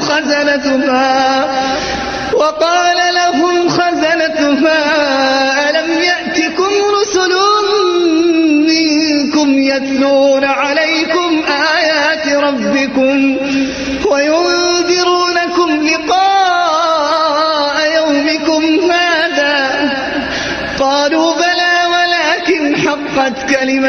خزنتها ألم يأتكم رسل منكم يتلون عليكم آيات ربكم وينذرونكم لقاء يومكم هذا؟ قالوا بلى ولكن حقت كلمة